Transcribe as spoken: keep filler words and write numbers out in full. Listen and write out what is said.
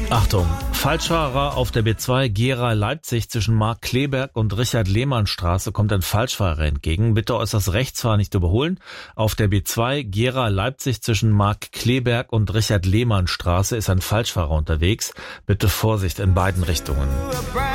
Achtung, Falschfahrer auf der B zwei Gera Leipzig zwischen Mark Kleberg und Richard-Lehmann-Straße kommt ein Falschfahrer entgegen. Bitte äußerst Rechtsfahren nicht überholen. Auf der B zwei Gera Leipzig zwischen Mark Kleberg und Richard-Lehmann-Straße ist ein Falschfahrer unterwegs. Bitte Vorsicht in beiden Richtungen.